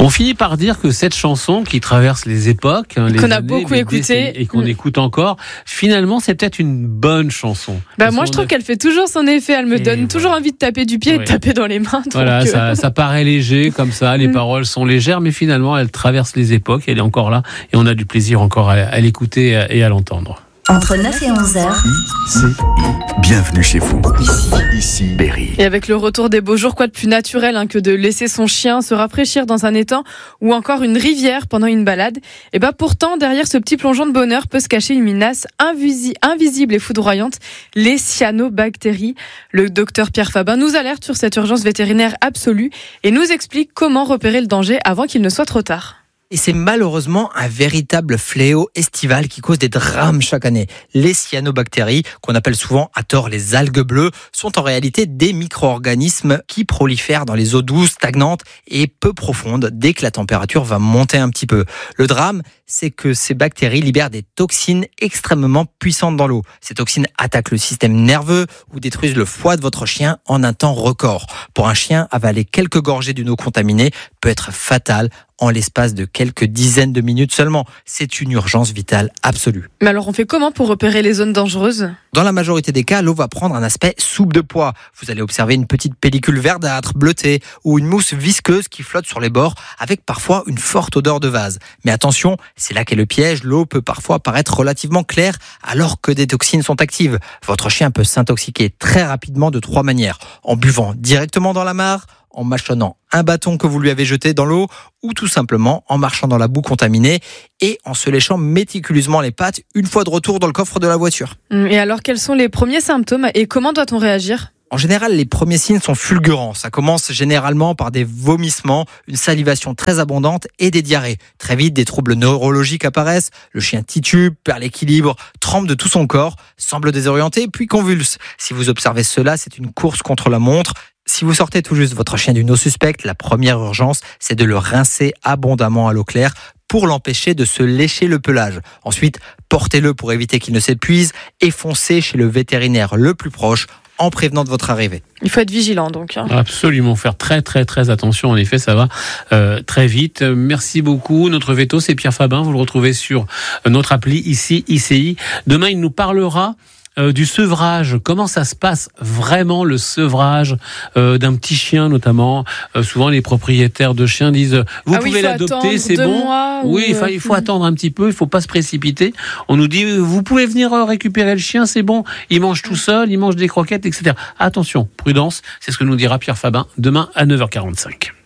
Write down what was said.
On finit par dire que cette chanson qui traverse les époques, les qu'on a années, beaucoup les écouté décennies, et qu'on écoute encore, finalement c'est peut-être une bonne chanson. Moi je trouve qu'elle fait toujours son effet, elle me donne toujours envie de taper du pied et de taper dans les mains. Voilà, ça paraît léger comme ça, les paroles sont légères, mais finalement elle traverse les époques, elle est encore là et on a du plaisir encore à l'écouter et à l'entendre. Entre 9 et 11 heures. ICI, bienvenue chez vous. Ici Berry. Et avec le retour des beaux jours, quoi de plus naturel que de laisser son chien se rafraîchir dans un étang ou encore une rivière pendant une balade. Et pourtant, derrière ce petit plongeon de bonheur peut se cacher une menace invisible et foudroyante, les cyanobactéries. Le docteur Pierre Fabin nous alerte sur cette urgence vétérinaire absolue et nous explique comment repérer le danger avant qu'il ne soit trop tard. Et c'est malheureusement un véritable fléau estival qui cause des drames chaque année. Les cyanobactéries, qu'on appelle souvent à tort les algues bleues, sont en réalité des micro-organismes qui prolifèrent dans les eaux douces, stagnantes et peu profondes dès que la température va monter un petit peu. Le drame, c'est que ces bactéries libèrent des toxines extrêmement puissantes dans l'eau. Ces toxines attaquent le système nerveux ou détruisent le foie de votre chien en un temps record. Pour un chien, avaler quelques gorgées d'une eau contaminée peut être fatal en l'espace de quelques dizaines de minutes seulement. C'est une urgence vitale absolue. Mais alors on fait comment pour repérer les zones dangereuses ? Dans la majorité des cas, l'eau va prendre un aspect soupe de pois. Vous allez observer une petite pellicule verdâtre, bleutée ou une mousse visqueuse qui flotte sur les bords avec parfois une forte odeur de vase. Mais attention, c'est là qu'est le piège. L'eau peut parfois paraître relativement claire alors que des toxines sont actives. Votre chien peut s'intoxiquer très rapidement de 3 manières. En buvant directement dans la mare, en mâchonnant un bâton que vous lui avez jeté dans l'eau ou tout simplement en marchant dans la boue contaminée et en se léchant méticuleusement les pattes une fois de retour dans le coffre de la voiture. Et alors quels sont les premiers symptômes et comment doit-on réagir ? En général, les premiers signes sont fulgurants. Ça commence généralement par des vomissements, une salivation très abondante et des diarrhées. Très vite, des troubles neurologiques apparaissent. Le chien titube, perd l'équilibre, tremble de tout son corps, semble désorienté puis convulse. Si vous observez cela, c'est une course contre la montre. Si vous sortez tout juste votre chien d'une eau suspecte, la première urgence, c'est de le rincer abondamment à l'eau claire pour l'empêcher de se lécher le pelage. Ensuite, portez-le pour éviter qu'il ne s'épuise et foncez chez le vétérinaire le plus proche en prévenant de votre arrivée. Il faut être vigilant donc. Absolument, faire très très très attention. En effet, ça va très vite. Merci beaucoup. Notre veto, c'est Pierre Fabin. Vous le retrouvez sur notre appli ici, ICI. Demain, il nous parlera du sevrage. Comment ça se passe vraiment le sevrage d'un petit chien notamment. Souvent les propriétaires de chiens disent vous pouvez l'adopter, c'est bon. Oui, il faut attendre un petit peu, il faut pas se précipiter. On nous dit vous pouvez venir récupérer le chien, c'est bon. Il mange tout seul, il mange des croquettes, etc. Attention, prudence, c'est ce que nous dira Pierre Fabin demain à 9h45.